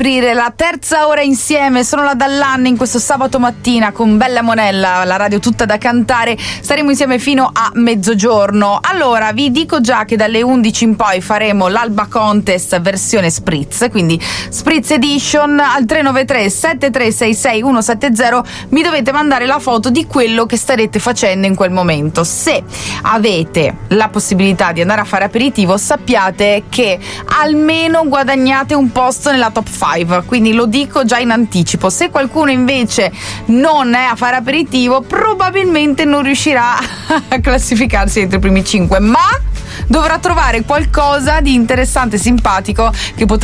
aprire la terza ora insieme. Sono la Dallanna in questo sabato mattina con Bella Monella, la radio tutta da cantare. Staremo insieme fino a mezzogiorno. Allora, vi dico già che dalle 11 in poi faremo l'Alba Contest versione Spritz, quindi Spritz Edition. Al 393 7366 170 mi dovete mandare la foto di quello che starete facendo in quel momento. Se avete la possibilità di andare a fare aperitivo, sappiate che almeno guadagnate un posto nella top 5, quindi lo dico già in anticipo. Se qualcuno invece non è a fare aperitivo, probabilmente non riuscirà a classificarsi entro i primi 5, ma dovrà trovare qualcosa di interessante e simpatico che potrà